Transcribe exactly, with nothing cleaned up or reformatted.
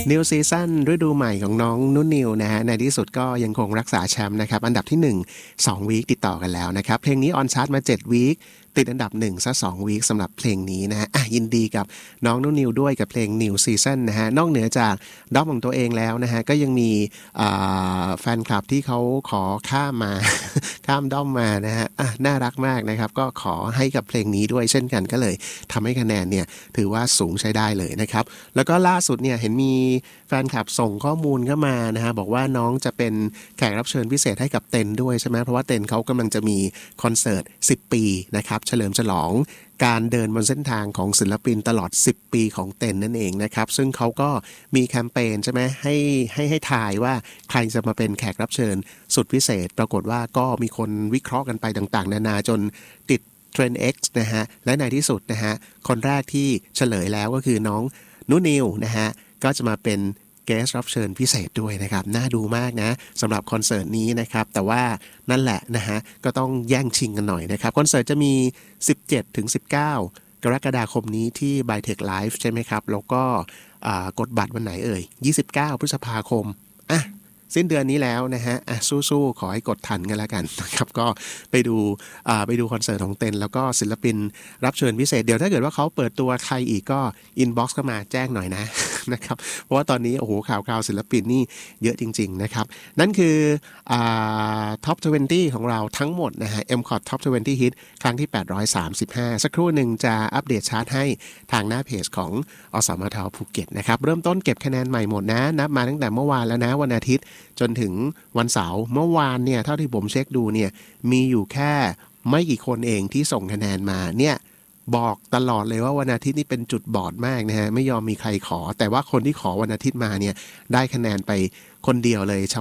New Season ฤดูใหม่ของน้องนุ่นนิวนะฮะในที่สุดก็ยังคงรักษาแชมป์นะครับอันดับที่หนึ่ง สองวีคติดต่อกันแล้วนะครับเพลงนี้ออนชาร์ตมาเจ็ดวีคติดอันดับหนึ่งซะสองวีคสำหรับเพลงนี้นะฮะอ่ะยินดีกับน้องนุ่นนิวด้วยกับเพลง New Season นะฮะนอกเหนือจากด้อมของตัวเองแล้วนะฮะก็ยังมีแฟนคลับที่เขาขอข้ามมา ข้ามด้อมมานะฮะอ่ะน่ารักมากนะครับก็ขอให้กับเพลงนี้ด้วยเช่นกันก็เลยทำให้คะแนนเนี่ยถือว่าสูงใช้ได้เลยนะครับแล้วก็ล่าสุดเนี่ยเห็นมีแฟนคลับส่งข้อมูลเข้ามานะฮะบอกว่าน้องจะเป็นแขกรับเชิญพิเศษให้กับเต็นด้วยใช่ไหมเพราะว่าเต็นเขากำลังจะมีคอนเสิร์ตสิบปีนะครับเฉลิมฉลองการเดินบนเส้นทางของศิลปินตลอดสิบปีของเต็นนั่นเองนะครับซึ่งเขาก็มีแคมเปญใช่ไหมให้ให้ให้ทายว่าใครจะมาเป็นแขกรับเชิญสุดพิเศษปรากฏว่าก็มีคนวิเคราะห์กันไปต่างๆนานาจนติดเทรนด์ X นะฮะและในที่สุดนะฮะคนแรกที่เฉลยแล้วก็คือน้องนุนิวนะฮะก็จะมาเป็นเกสรับเชิญพิเศษด้วยนะครับน่าดูมากนะสำหรับคอนเสิร์ตนี้นะครับแต่ว่านั่นแหละนะฮะก็ต้องแย่งชิงกันหน่อยนะครับคอนเสิร์ตจะมี สิบเจ็ดถึงสิบเก้า กรกฎาคมนี้ที่ Bytech Live ใช่ไหมครับแล้วก็กดบัตรวันไหนเอ่ยยี่สิบเก้าพฤษภาคมอ่ะสิ้นเดือนนี้แล้วนะฮะอ่ะสู้ๆขอให้กดทันกันแล้วกันนะครับก็ไปดูอ่าไปดูคอนเสิร์ตของเต็นแล้วก็ศิลปินรับเชิญพิเศษเดี๋ยวถ้าเกิดว่าเขาเปิดตัวใครอีกก็อินบ็อกซ์เข้ามาแจ้งหน่อยนะ นะครับเพราะว่าตอนนี้โอ้โหข่าวคราวศิลปินนี่เยอะจริงๆนะครับนั่นคืออ่า Top ยี่สิบของเราทั้งหมดนะฮะ เอ็ม คอท Top ยี่สิบ Hit ครั้งที่แปดร้อยสามสิบห้าสักครู่หนึ่งจะอัปเดตชาร์ตให้ทางหน้าเพจของอสมทภูเก็ตนะครับเริ่มต้นเก็บคะแนนใหม่หมดนะนับมาตั้งแต่เมื่อวานแล้วนะวันอาทิตย์จนถึงวันเสาร์เมื่อวานเนี่ยเท่าที่ผมเช็คดูเนี่ยมีอยู่แค่ไม่กี่คนเองที่ส่งคะแนนมาเนี่ยบอกตลอดเลยว่าวันอาทิตย์นี่เป็นจุดบอดมากนะฮะไม่ยอมมีใครขอแต่ว่าคนที่ขอวันอาทิตย์มาเนี่ยได้คะแนนไปคนเดียวเลย